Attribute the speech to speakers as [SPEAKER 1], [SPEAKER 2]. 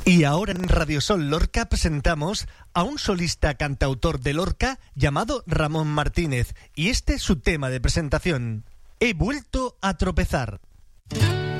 [SPEAKER 1] Y ahora en Radio Sol Lorca presentamos a un solista cantautor de Lorca llamado Ramón Martínez, y este es su tema de presentación: He vuelto a tropezar.